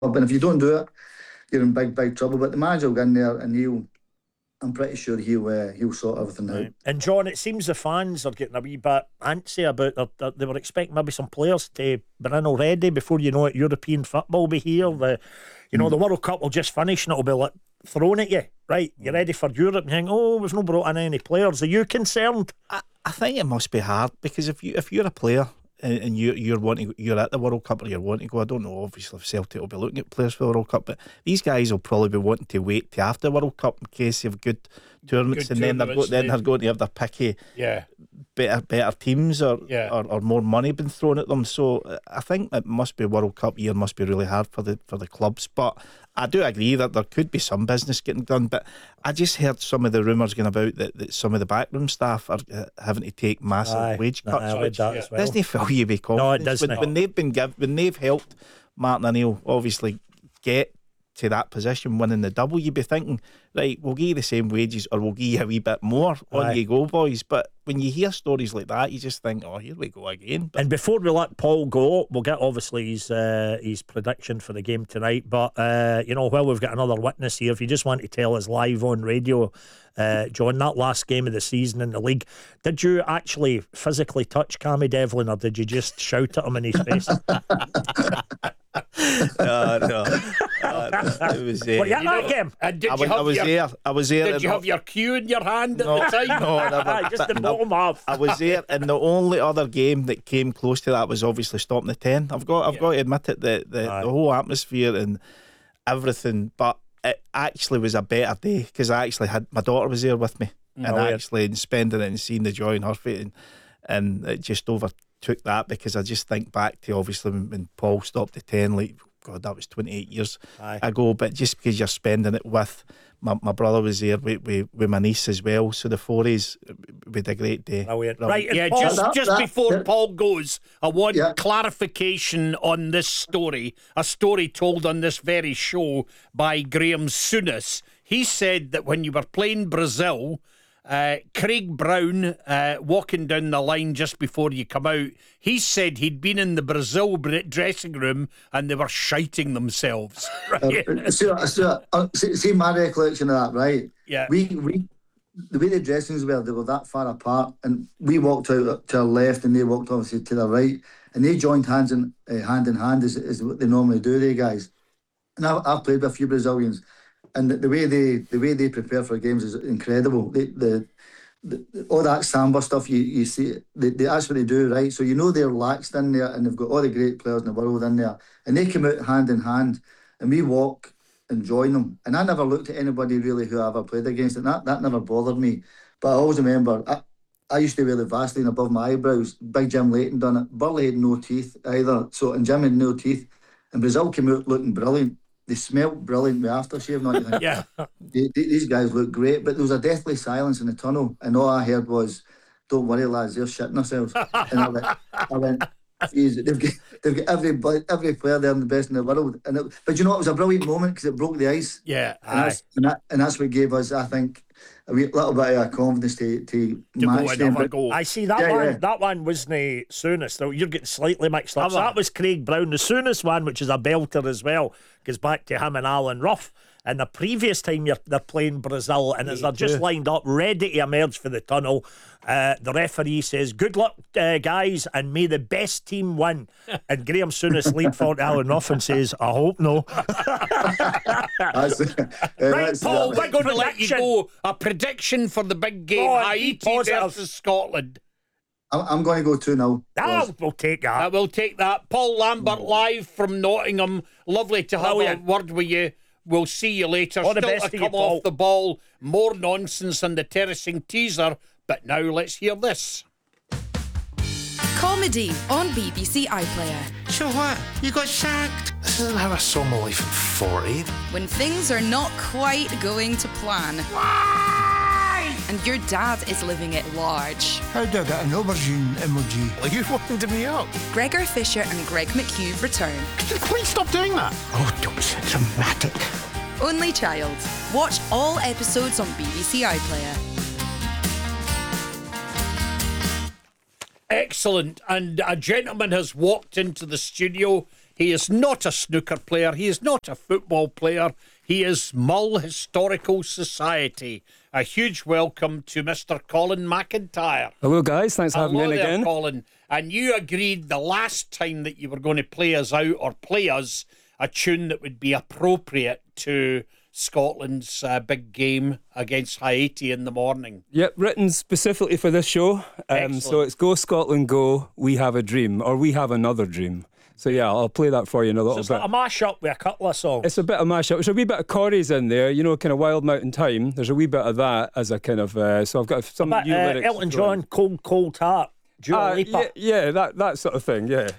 And if you don't do it, you're in big trouble. But the manager will get in there and I'm pretty sure he'll sort everything out. And John, it seems the fans are getting a wee bit antsy about they were expecting maybe some players to be in already before you know it. European football will be here. The World Cup will just finish and it'll be like thrown at you. Right, you're ready for Europe. And you think, we've not brought in any players. Are you concerned? I think it must be hard because if you're a player and you're at the World Cup or you're wanting to go, I don't know, obviously if Celtic will be looking at players for the World Cup, but these guys will probably be wanting to wait till after the World Cup in case you have good tournaments, and then they're going to have their picky better teams or more money being thrown at them. So I think it must be World Cup year must be really hard for the clubs, but I do agree that there could be some business getting done. But I just heard some of the rumours going about that some of the backroom staff are having to take massive wage cuts. Doesn't fill you with confidence? No, it doesn't. When they've helped Martin O'Neill obviously get to that position, winning the double, you'd be thinking, right, we'll give you the same wages or we'll give you a wee bit more. On you go, boys. But when you hear stories like that, you just think, here we go again. And before we let Paul go, we'll get obviously his prediction for the game tonight. But while we've got another witness here, if you just want to tell us live on radio, John, that last game of the season in the league, did you actually physically touch Cammy Devlin or did you just shout at him in his face? No. It was Were you at that game? I was there. Did you have your cue in your hand at the time? No, never. Just the bottom half. I was there, and the only other game that came close to that was obviously Stopping the 10. I've got to admit it, the whole atmosphere and everything, but it actually was a better day because I actually had my daughter was there with me, and spending it and seeing the joy in her face, and it just overtook that because I just think back to obviously when Paul stopped the 10, like God, that was 28 years ago. But just because you're spending it with my brother was there with my niece as well, so the fours with a great day. Right, yeah. Just before Paul goes, I want clarification on this story. A story told on this very show by Graham Souness. He said that when you were playing Brazil, Craig Brown walking down the line just before you come out, he said he'd been in the Brazil dressing room and they were shiting themselves. Right? See my recollection of that, right? Yeah. We the way the dressings were, they were that far apart, and we walked out to our left and they walked obviously to the right, and they joined hand in hand as what they normally do, they guys. And I've played with a few Brazilians, and the way they prepare for games is incredible. The all that samba stuff you see, that's what they do, right? So they're laxed in there, and they've got all the great players in the world in there, and they come out hand in hand, and we walk and join them. And I never looked at anybody really who I ever played against, and that never bothered me. But I always remember I used to wear the Vaseline above my eyebrows. Big Jim Leighton done it. Burley had no teeth either, and Jim had no teeth, and Brazil came out looking brilliant. They smelled brilliant with aftershave, not you think? Yeah. These guys look great, but there was a deathly silence in the tunnel, and all I heard was, "Don't worry, lads, they're shitting themselves." And I went, "Geez, they've got every player there and the best in the world." But it was a brilliant moment because it broke the ice. Yeah, and that's what gave us, I think, a little bit of confidence to match them. I see that one. That one wasn't Souness, though. You're getting slightly mixed up. So that was Craig Brown. The Souness one, which is a belter as well, goes back to him and Alan Ruff. And the previous time they're playing Brazil, and as they're just lined up, ready to emerge for the tunnel, the referee says, "Good luck, guys, and may the best team win." And Graham Souness leaned forward to Alan Ruff and says, "I hope no." Right, Paul, we're going to let you go. A prediction for the big game, Haiti versus Scotland. I'm going to go 2-0. We'll take that. We'll take that. Paul Lambert live from Nottingham. Lovely to have a word with you. We'll see you later. All the Still best to to you, come off the ball. More nonsense than the terracing teaser. But now let's hear this. Comedy on BBC iPlayer. So what? You got sacked? This isn't how I saw my life at 40. When things are not quite going to plan. Why? And your dad is living at large. How do I get an aubergine emoji? Well, you winding me up. Gregor Fisher and Greg McHugh return. Could you please stop doing that? Oh, don't be so dramatic. Only Child. Watch all episodes on BBC iPlayer. Excellent. And a gentleman has walked into the studio. He is not a snooker player. He is not a football player. He is Mull Historical Society. A huge welcome to Mr. Colin McIntyre. Hello, guys. Thanks for having me in there, again. Colin. And you agreed the last time that you were going to play us out or play us a tune that would be appropriate to Scotland's big game against Haiti in the morning. Yep, written specifically for this show. So it's Go Scotland Go, We Have a Dream, or We Have Another Dream. So yeah, I'll play that for you in a little It's bit. like a mash-up with a couple of songs. It's a bit of mash-up. There's a wee bit of Corey's in there, you know, kind of Wild Mountain Time. There's a wee bit of that as a kind of... so I've got some new lyrics. Elton John, Cold, Cold Heart, Dua Lipa. Yeah, that sort of thing, yeah.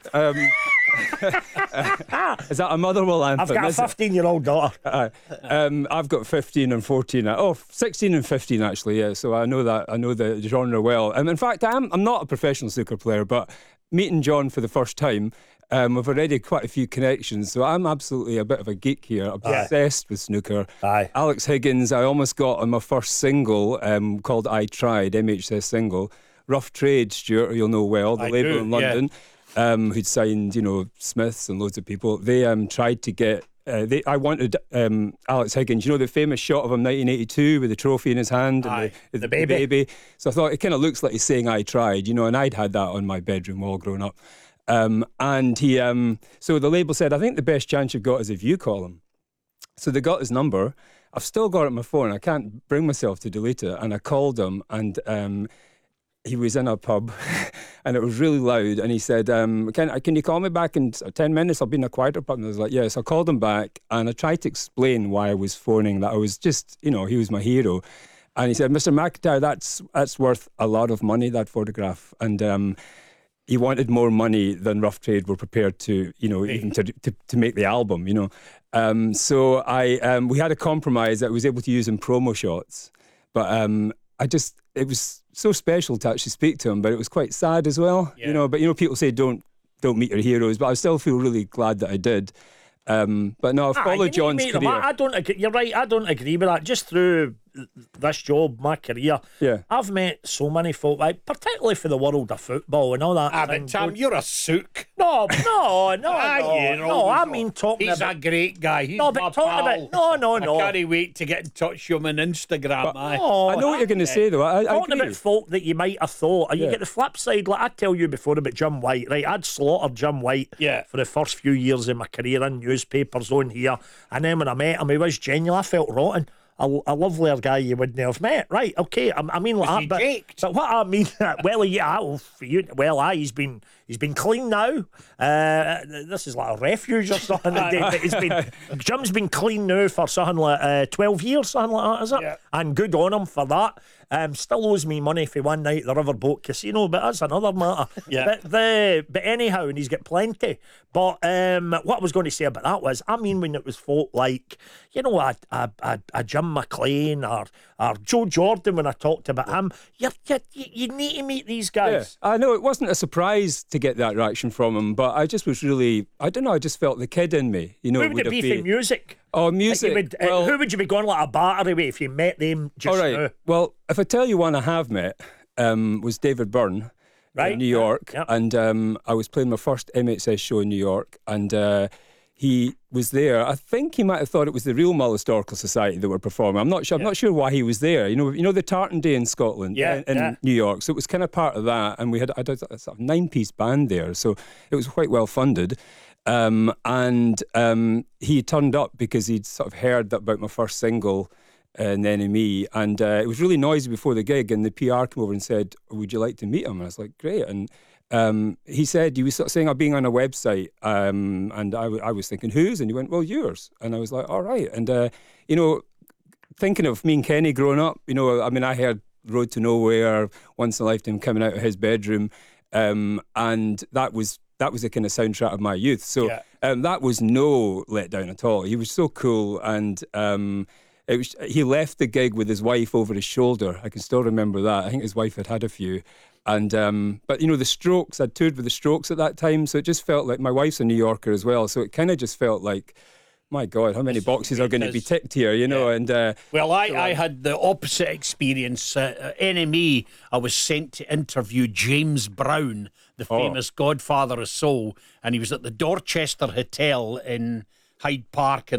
Is that a Motherwell anthem? I've got a 15-year-old daughter. I've got 15 and 14. 16 and 15 actually. Yeah, so I know the genre well. In fact, I'm not a professional snooker player, but meeting John for the first time, we've already quite a few connections. So I'm absolutely a bit of a geek here, obsessed with snooker. Aye. Alex Higgins, I almost got on my first single called I Tried, MHS single. Rough Trade, Stuart, you'll know well, the label in London. Yeah. Who'd signed, Smiths and loads of people. They tried to get. I wanted Alex Higgins. You know the famous shot of him 1982 with the trophy in his hand and the baby. So I thought it kind of looks like he's saying I tried, and I'd had that on my bedroom wall growing up. And he, so the label said, I think the best chance you've got is if you call him. So they got his number. I've still got it on my phone. I can't bring myself to delete it. And I called him, and he was in a pub and it was really loud, and he said, can you call me back in 10 minutes? I'll be in a quieter pub. And I was like, yes. I called him back and I tried to explain why I was phoning, that I was just, he was my hero. And he said, Mr. McIntyre, that's worth a lot of money, that photograph. And he wanted more money than Rough Trade were prepared to, even to make the album, So we had a compromise that I was able to use in promo shots. But it was so special to actually speak to him, but it was quite sad as well, But people say don't meet your heroes, but I still feel really glad that I did. But no, I've followed John's career. I don't agree. You're right. I don't agree with that. Just through this job, my career, I've met so many folk, particularly for the world of football and all that. But Tom, you're a sook. No. I mean talking He's about. a great guy. He's No, my but talking pal. about no. I can't wait to get in touch with him on Instagram. I know what you're going to say though. I Talking agree. about folk that you might have thought, and you get the flip side. Like I tell you before about Jim White, right? I'd slaughtered Jim White for the first few years of my career in newspapers on here, and then when I met him, he was genuine. I felt rotten. A lovelier guy you wouldn't have met, right? Okay, I mean like that, but what I mean, he's been clean now. This is like a refuge or something. Jim's been clean now for something like 12 years, something like that, is it? Yeah. And good on him for that. Still owes me money for one night at the Riverboat Casino, but that's another matter. Yeah. But anyhow, and he's got plenty. But what I was going to say about that was, I mean, when it was folk like, a Jim McLean or Joe Jordan, when I talked about him, you need to meet these guys. Yeah. I know it wasn't a surprise to get that reaction from him, but I just was really, I don't know, I just felt the kid in me. Who would it be for music? Oh, music. Who would you be going like a battery with if you met them just now? Well, if I tell you one I have met, was David Byrne in New York. Yep. And I was playing my first MHS show in New York, and he was there. I think he might have thought it was the real Mull Historical Society that were performing. I'm not sure. I'm not sure why he was there. You know the Tartan Day in Scotland, in New York. So it was kind of part of that, and I had a sort of 9-piece band there, so it was quite well funded. And he turned up because he'd sort of heard about my first single, and then me, and it was really noisy before the gig, and the PR came over and said, would you like to meet him? And I was like, great. And he said, he was sort of saying, I'm being on a website, and I was thinking, whose? And he went, well, yours. And I was like, all right. And thinking of me and Kenny growing up, I heard Road to Nowhere, Once in a Lifetime coming out of his bedroom, and that was the kind of soundtrack of my youth. So that was no letdown at all. He was so cool, and he left the gig with his wife over his shoulder. I can still remember that. I think his wife had a few. And but the Strokes, I'd toured with the Strokes at that time, so it just felt like, my wife's a New Yorker as well, so it kind of just felt like my God, how many boxes are going to be ticked here, you know? And well, I had the opposite experience. NME, I was sent to interview James Brown, the famous Godfather of Soul, and he was at the Dorchester Hotel in Hyde Park.